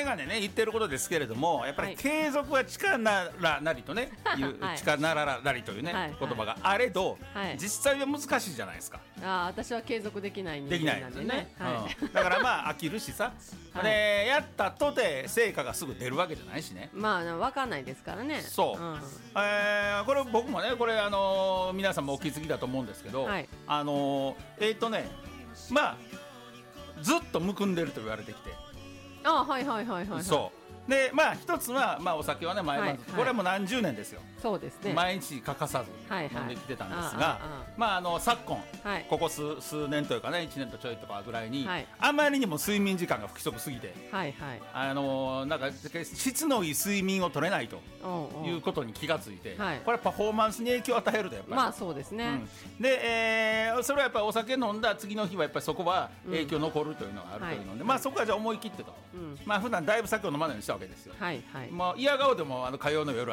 がね言ってることですけれども、やっぱり継続は力ならなりとね、力ならなりというね、言葉があれど、実際は難しいじゃないですか。 私は継続できない人間なんでね。 だからまあ飽きるしさ、でやったとて成果がすぐ出るわけじゃないしね。 まあ分かんないですからね。 そう、これ僕もねこれ皆さんもお気づきだと思うんですけど、まあずっとむくんでると言われてきて、そうでまあ一つは、まあ、お酒はね毎晩、これはもう何十年ですよ。 そうですね、 毎日欠かさず飲んできてたんですが、まあ昨今、ここ数年というかね1年とちょいとかぐらいに、あまりにも睡眠時間が不規則すぎて、なんか質のいい睡眠を取れないということに気がついて、これはパフォーマンスに影響を与えるとやっぱり、 まあそうですね、 で、それはやっぱりお酒飲んだ次の日はやっぱりそこは影響残るというのがあるというので、まあそこはじゃあ思い切ってと、まあ普段だいぶ酒を飲まないようにしたわけですよ。もう嫌顔でも火曜の夜